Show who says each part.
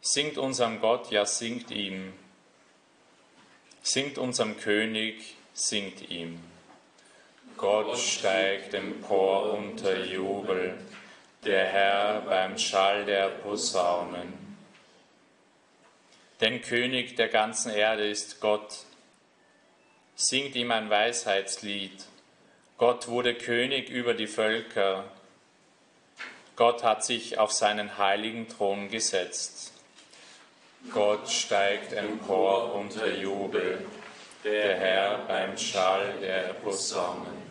Speaker 1: Singt unserem Gott, ja singt ihm. Singt unserem König, singt ihm. Gott steigt empor unter Jubel, der Herr beim Schall der Posaunen. Denn König der ganzen Erde ist Gott. Singt ihm ein Weisheitslied. Gott wurde König über die Völker. Gott hat sich auf seinen heiligen Thron gesetzt. Gott steigt empor unter Jubel, der Herr beim Schall der Posaunen.